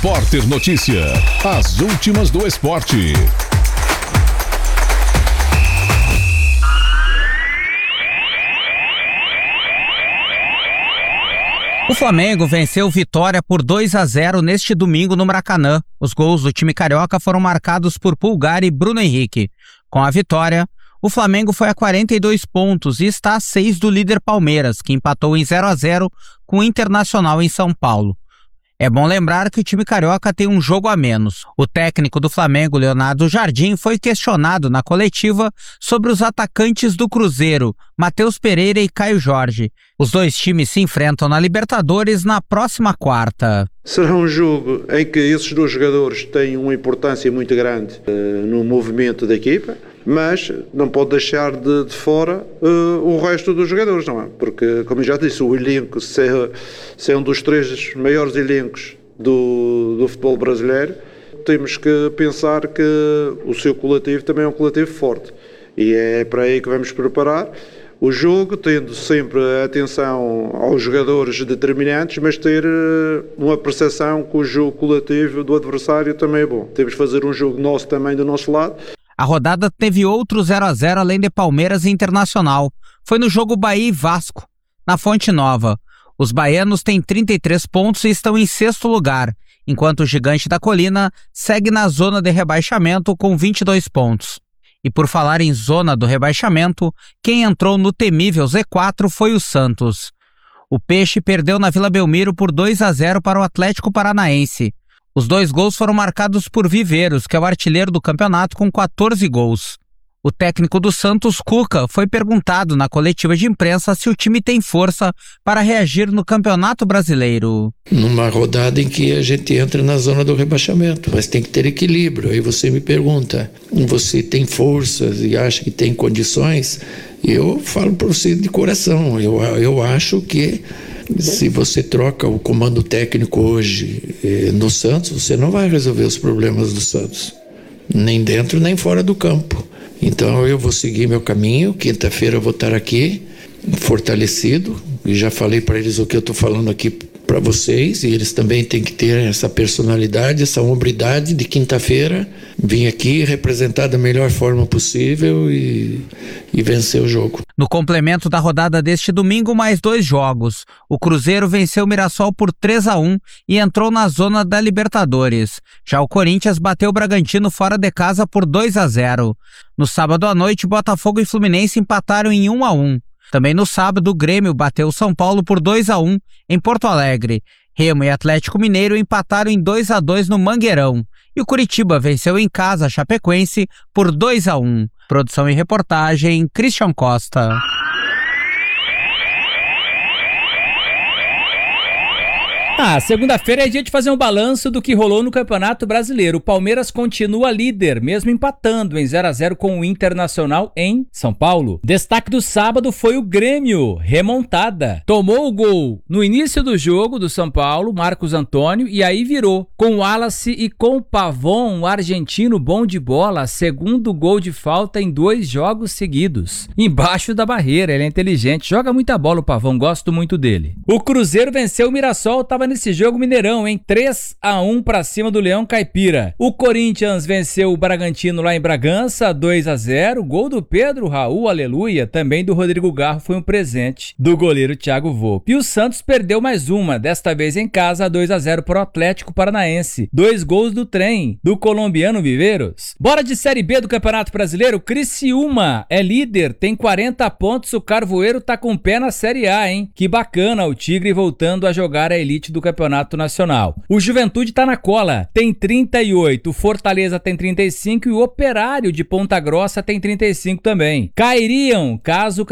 Repórter Notícia. As últimas do esporte. O Flamengo venceu Vitória por 2-0 neste domingo no Maracanã. Os gols do time carioca foram marcados por Pulgar e Bruno Henrique. Com a vitória, o Flamengo foi a 42 pontos e está a 6 do líder Palmeiras, que empatou em 0-0 com o Internacional em São Paulo. É bom lembrar que o time carioca tem um jogo a menos. O técnico do Flamengo, Leonardo Jardim, foi questionado na coletiva sobre os atacantes do Cruzeiro, Matheus Pereira e Caio Jorge. Os dois times se enfrentam na Libertadores na próxima quarta. Será um jogo em que esses dois jogadores têm uma importância muito grande no movimento da equipa, mas não pode deixar de fora o resto dos jogadores, não é? Porque, como já disse, o elenco, se é um dos três maiores elencos do futebol brasileiro, temos que pensar que o seu coletivo também é um coletivo forte. E é para aí que vamos preparar o jogo, tendo sempre atenção aos jogadores determinantes, mas ter uma percepção que o jogo coletivo do adversário também é bom. Temos que fazer um jogo nosso também do nosso lado. A rodada teve outro 0-0 além de Palmeiras e Internacional. Foi no jogo Bahia e Vasco, na Fonte Nova. Os baianos têm 33 pontos e estão em sexto lugar, enquanto o Gigante da Colina segue na zona de rebaixamento com 22 pontos. E por falar em zona do rebaixamento, quem entrou no temível Z4 foi o Santos. O Peixe perdeu na Vila Belmiro por 2-0 para o Atlético Paranaense. Os dois gols foram marcados por Viveiros, que é o artilheiro do campeonato com 14 gols. O técnico do Santos, Cuca, foi perguntado na coletiva de imprensa se o time tem força para reagir no Campeonato Brasileiro. Numa rodada em que a gente entra na zona do rebaixamento, mas tem que ter equilíbrio. Aí você me pergunta, você tem forças e acha que tem condições? Eu falo para você de coração, eu acho que se você troca o comando técnico hoje no Santos, você não vai resolver os problemas do Santos, nem dentro nem fora do campo. Então eu vou seguir meu caminho, quinta-feira eu vou estar aqui, fortalecido, e já falei para eles o que eu estou falando aqui para vocês, e eles também têm que ter essa personalidade, essa hombridade de quinta-feira, vir aqui representar da melhor forma possível e vencer o jogo. No complemento da rodada deste domingo, mais 2 jogos. O Cruzeiro venceu o Mirassol por 3-1 e entrou na zona da Libertadores. Já o Corinthians bateu o Bragantino fora de casa por 2-0. No sábado à noite, Botafogo e Fluminense empataram em 1-1. Também no sábado, o Grêmio bateu o São Paulo por 2-1 em Porto Alegre. Remo e Atlético Mineiro empataram em 2-2 no Mangueirão. E o Curitiba venceu em casa a Chapecoense por 2-1. Produção e reportagem, Christian Costa. Segunda-feira é dia de fazer um balanço do que rolou no Campeonato Brasileiro. O Palmeiras continua líder, mesmo empatando em 0-0 com o Internacional em São Paulo. Destaque do sábado foi o Grêmio, remontada. Tomou o gol no início do jogo do São Paulo, Marcos Antônio, e aí virou. Com o Wallace e com o Pavon, o argentino bom de bola, segundo gol de falta em 2 jogos seguidos. Embaixo da barreira, ele é inteligente, joga muita bola o Pavon, gosto muito dele. O Cruzeiro venceu o Mirassol, tava nesse jogo Mineirão, hein? 3-1 pra cima do Leão Caipira. O Corinthians venceu o Bragantino lá em Bragança, 2-0. Gol do Pedro Raul, aleluia. Também do Rodrigo Garro foi um presente do goleiro Thiago Volpi. E o Santos perdeu mais uma, desta vez em casa, 2-0 pro Atlético Paranaense. 2 gols do trem, do colombiano Viveiros. Bora de Série B do Campeonato Brasileiro. Criciúma é líder, tem 40 pontos. O Carvoeiro tá com o pé na Série A, hein? Que bacana, o Tigre voltando a jogar a elite do Campeonato Nacional. O Juventude tá na cola, tem 38, o Fortaleza tem 35 e o Operário de Ponta Grossa tem 35 também. Cairiam, caso